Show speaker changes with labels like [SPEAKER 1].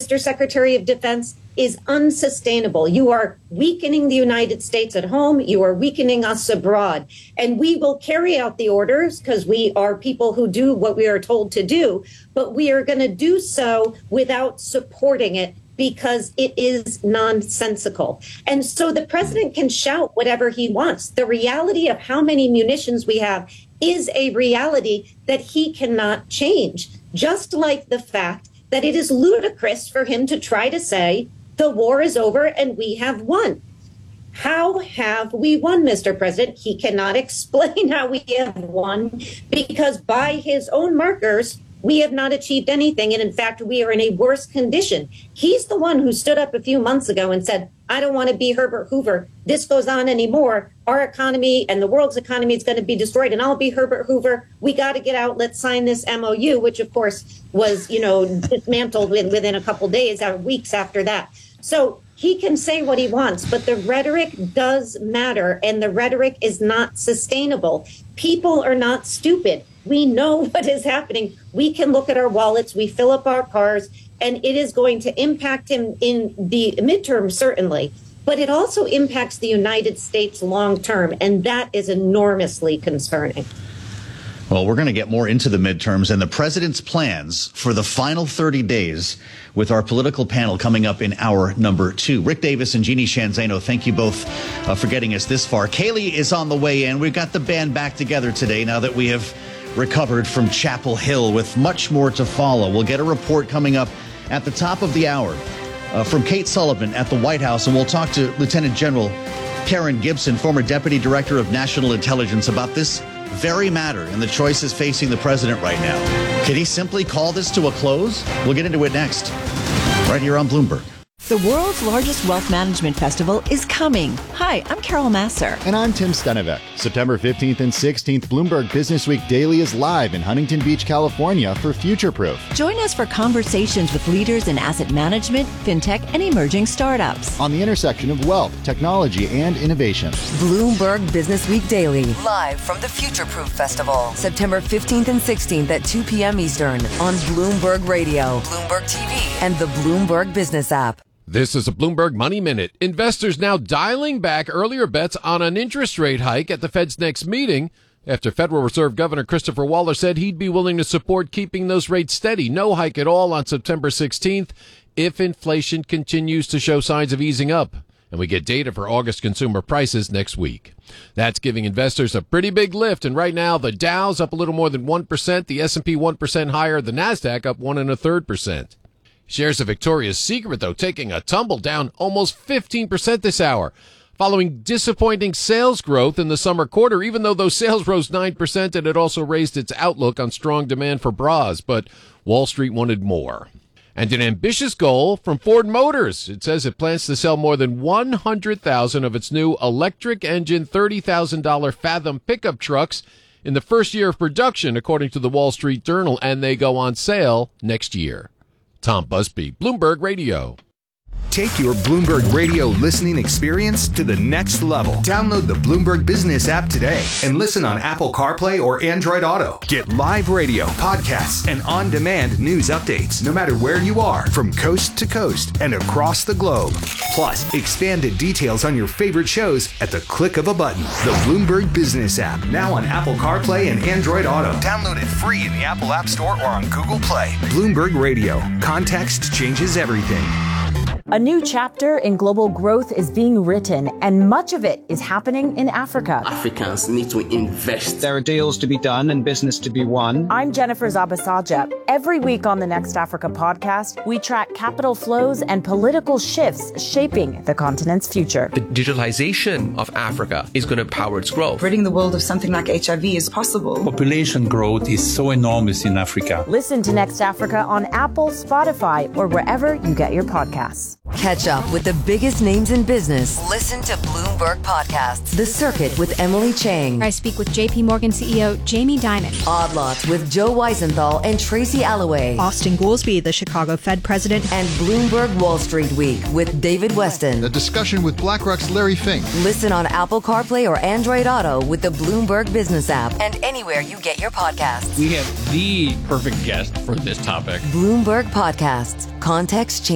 [SPEAKER 1] Mr. Secretary of Defense, is unsustainable. You are weakening the United States at home. You are weakening us abroad. And we will carry out the orders because we are people who do what we are told to do. But we are going to do so without supporting it because it is nonsensical. And so the president can shout whatever he wants. The reality of how many munitions we have is a reality that he cannot change, just like the fact that it is ludicrous for him to try to say the war is over and we have won. How have we won, Mr. President? He cannot explain how we have won because by his own markers, we have not achieved anything. And in fact, we are in a worse condition. He's the one who stood up a few months ago and said, I don't want to be Herbert Hoover. This goes on anymore. Our economy and the world's economy is going to be destroyed. And I'll be Herbert Hoover. We got to get out. Let's sign this MOU, which, of course, was, dismantled within a couple days or weeks after that. So he can say what he wants, but the rhetoric does matter. And the rhetoric is not sustainable. People are not stupid. We know what is happening. We can look at our wallets. We fill up our cars, and it is going to impact him in the midterm, certainly. But it also impacts the United States long term, and that is enormously concerning.
[SPEAKER 2] Well, we're going to get more into the midterms and the president's plans for the final 30 days with our political panel coming up in hour number 2. Rick Davis and Jeannie Shanzano, thank you both for getting us this far. Kaylee is on the way in. We've got the band back together today now that we have recovered from Chapel Hill with much more to follow. We'll get a report coming up at the top of the hour from Kate Sullivan at the White House, and we'll talk to Lieutenant General Karen Gibson, former Deputy Director of National Intelligence, about this very matter and the choices facing the president right now. Can he simply call this to a close? We'll get into it next, right here on Bloomberg.
[SPEAKER 3] The world's largest wealth management festival is coming. Hi, I'm Carol Masser.
[SPEAKER 4] And I'm Tim Stenevec. September 15th and 16th, Bloomberg Business Week Daily is live in Huntington Beach, California for Future Proof.
[SPEAKER 3] Join us for conversations with leaders in asset management, fintech, and emerging startups.
[SPEAKER 4] On the intersection of wealth, technology, and innovation.
[SPEAKER 5] Bloomberg Business Week Daily, live from the Future Proof Festival. September 15th and 16th at 2 p.m. Eastern on Bloomberg Radio, Bloomberg TV, and the Bloomberg Business app.
[SPEAKER 6] This is a Bloomberg Money Minute. Investors now dialing back earlier bets on an interest rate hike at the Fed's next meeting after Federal Reserve Governor Christopher Waller said he'd be willing to support keeping those rates steady. No hike at all on September 16th if inflation continues to show signs of easing up. And we get data for August consumer prices next week. That's giving investors a pretty big lift. And right now, the Dow's up a little more than 1%, the S&P 1% higher, the NASDAQ up 1.33%. Shares of Victoria's Secret, though, taking a tumble, down almost 15% this hour, following disappointing sales growth in the summer quarter, even though those sales rose 9% and it also raised its outlook on strong demand for bras. But Wall Street wanted more. And an ambitious goal from Ford Motors. It says it plans to sell more than 100,000 of its new electric engine $30,000 Fathom pickup trucks in the first year of production, according to the Wall Street Journal, and they go on sale next year. Tom Busby, Bloomberg Radio.
[SPEAKER 7] Take your Bloomberg Radio listening experience to the next level. Download the Bloomberg Business app today and listen on Apple CarPlay or Android Auto. Get live radio, podcasts, and on-demand news updates no matter where you are, from coast to coast and across the globe. Plus, expanded details on your favorite shows at the click of a button. The Bloomberg Business app, now on Apple CarPlay and Android Auto. Download it free in the Apple App Store or on Google Play. Bloomberg Radio. Context changes everything.
[SPEAKER 8] A new chapter in global growth is being written, and much of it is happening in Africa.
[SPEAKER 9] Africans need to invest.
[SPEAKER 10] There are deals to be done and business to be won.
[SPEAKER 8] I'm Jennifer Zabasaja. Every week on the Next Africa podcast, we track capital flows and political shifts shaping the continent's future.
[SPEAKER 11] The digitalization of Africa is going to power its growth.
[SPEAKER 12] Ridding the world of something like HIV is possible.
[SPEAKER 13] Population growth is so enormous in Africa.
[SPEAKER 8] Listen to Next Africa on Apple, Spotify, or wherever you get your podcasts.
[SPEAKER 5] Catch up with the biggest names in business. Listen to Bloomberg Podcasts. The Circuit with Emily Chang.
[SPEAKER 14] I speak with JP Morgan CEO Jamie Dimon.
[SPEAKER 5] Odd Lots with Joe Weisenthal and Tracy Alloway.
[SPEAKER 14] Austin Goolsbee, the Chicago Fed president.
[SPEAKER 5] And Bloomberg Wall Street Week with David Weston.
[SPEAKER 15] A discussion with BlackRock's Larry Fink.
[SPEAKER 5] Listen on Apple CarPlay or Android Auto with the Bloomberg Business app and anywhere you get your podcasts.
[SPEAKER 16] We have the perfect guest for this topic.
[SPEAKER 5] Bloomberg Podcasts. Context change.